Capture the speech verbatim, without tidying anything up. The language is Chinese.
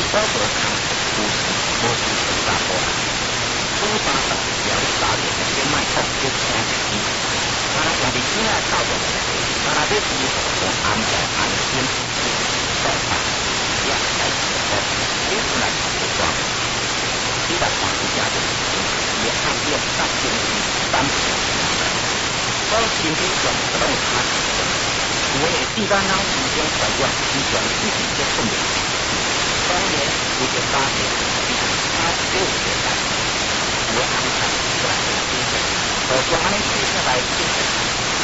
我无通有时无时成大波，所以三十条三日先卖放一千一千，啊，兄弟仔啊靠着，啊，那要是我安排安心做法，也来做，你出来做做，你来看一下就，也看见大经济单纯。我身体上不拢差钱，有诶地单人时间管管，完全一直在困难。当然，有个家庭，他就有个代志，有安排出来的精神，就将安尼接下来精神。